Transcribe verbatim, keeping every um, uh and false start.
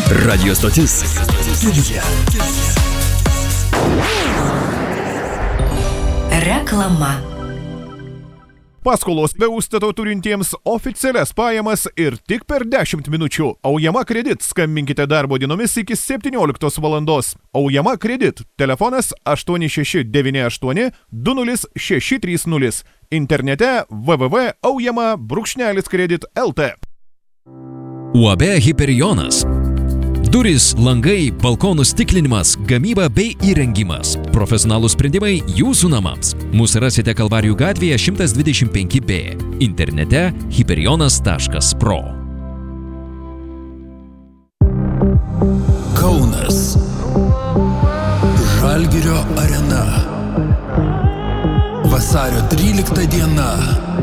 Radio stotis Studija. Reklama. Paskolos be užstato turintiems oficialias pajamas ir tik per dešimt minučių. Aujama Kredit. Skambinkite darbo dienomis iki septynioliktos valandos. Aujama Kredit. Telefonas aštuoni šeši devyni aštuoni du nulis šeši trys nulis. Internete w w w taškas aujama brūkšnelis kredit taškas l t. U A B Hyperionas. Durys, langai, balkonų stiklinimas, gamyba bei įrengimas. Profesionalūs sprendimai jūsų namams. Mūsų rasite Kalvarijų gatvėje šimtas dvidešimt penki B. Internete hyperionas taškas pro. Kaunas. Žalgirio arena. Vasario trylikta diena.